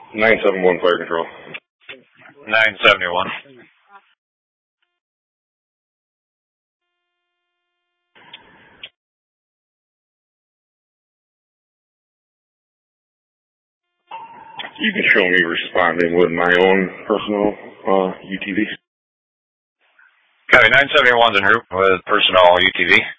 971 Fire Control. 971. You can show me responding with my own personal UTV. Copy, 971's en route with personal UTV.